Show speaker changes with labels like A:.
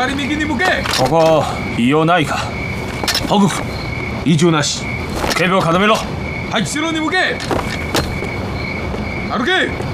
A: 左右に向け。
B: ここ異様ないか。
A: 北部異常なし。
B: 警備を固めろ。
A: はい、後ろに向け。歩け。